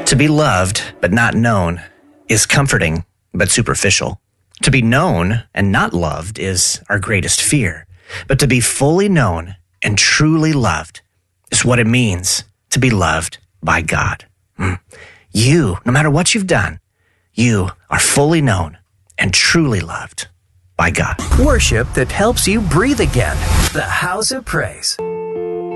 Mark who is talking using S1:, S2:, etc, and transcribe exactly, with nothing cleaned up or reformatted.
S1: To be loved but not known is comforting but superficial. To be known and not loved is our greatest fear. But to be fully known and truly loved is what it means to be loved by God. Mm. You, no matter what you've done, you are fully known and truly loved by God.
S2: Worship that helps you breathe again. The House of Praise.